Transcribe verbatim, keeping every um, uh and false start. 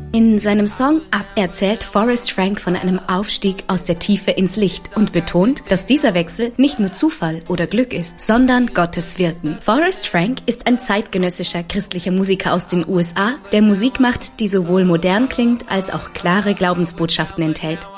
In seinem Song Up erzählt Forrest Frank von einem Aufstieg aus der Tiefe ins Licht und betont, dass dieser Wechsel nicht nur Zufall oder Glück ist, sondern Gottes Wirken. Forrest Frank ist ein zeitgenössischer christlicher Musiker aus den U S A, der Musik macht, die sowohl modern klingt als auch klare Glaubensbotschaften enthält.